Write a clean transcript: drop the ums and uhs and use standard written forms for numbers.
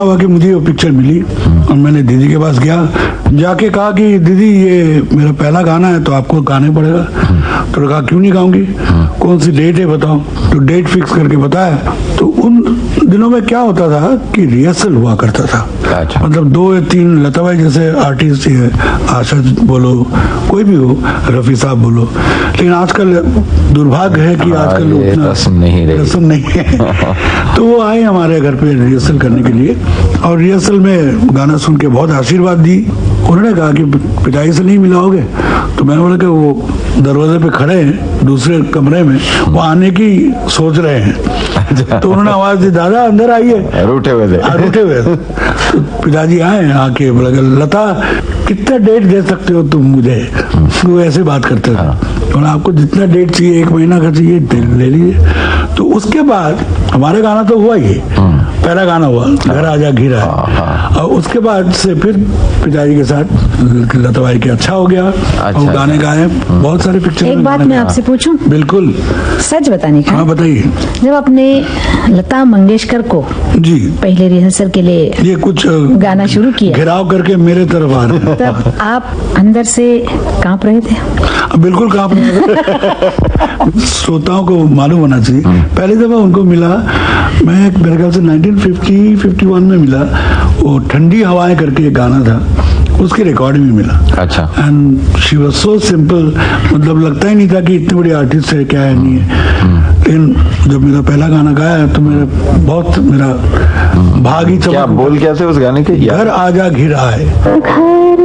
हुआ कि मुझे वो पिक्चर मिली और मैंने दीदी के पास गया, जाके कहा कि दीदी ये मेरा पहला गाना है तो आपको गाने पड़ेगा। तो कहा क्यों नहीं गाऊंगी, कौन सी डेट है बताओ। तो डेट फिक्स करके बताया। तो उन दिनों में क्या होता था कि रिहर्सल हुआ करता था। अच्छा। मतलब 2 या 3 लता भाई जैसे आर्टिस्ट है, आशा बोलो, कोई भी हो, रफी साहब बोलो, लेकिन आजकल दुर्भाग्य है कि आजकल रस्म नहीं है। तो वो आए हमारे घर पे रिहर्सल करने के लिए और रिहर्सल में गाना सुन के बहुत आशीर्वाद दी। उन्होंने कहा कि पिताजी से नहीं मिलाओगे, तो मैंने बोला कि वो दरवाजे पे खड़े हैं दूसरे कमरे में, वो आने की सोच रहे हैं। तो उन्होंने आवाज दी, दादा अंदर आइए। रूठे हुए थे। तो पिताजी आए, आके बोला लता कितना डेट दे सकते हो तुम मुझे, वो ऐसे बात करते थे। तो आपको जितना डेट चाहिए, 1 महीना का चाहिए ले लीजिए। तो उसके बाद हमारा गाना तो हुआ ही, पहला गाना हुआ घर आजा घिर आए, और उसके बाद से फिर पिताजी के साथ लता भाई के अच्छा हो गया। और गाने गाए, बहुत सारे पिक्चर। एक बात मैं आपसे पूछूं? बिल्कुल, सच बताने का। हाँ बताइए। जब आपने लता मंगेशकर को जी पहले रिहर्सल के लिए ये कुछ गाना शुरू किया, घिराव करके मेरे तरफ आ रहे हैं, तब आप अंदर से कांप रहे थे? बिल्कुल कांप रहे थे। श्रोताओं को मालूम होना चाहिए, पहली दफा उनको मिला मैं मेरे ख्याल से 1950-51 में मिला, वो ठंडी हवाएं करके एक गाना था, उसकी रिकॉर्डिंग में मिला। अच्छा। And she was so simple, मतलब लगता ही नहीं था कि इतनी बड़ी आर्टिस्ट है, क्या है नहीं है। लेकिन जब मेरा पहला गाना गाया तो मेरा भाग ही चमक। क्या बोल क्या थे उस गाने के? घर आजा घिर आए।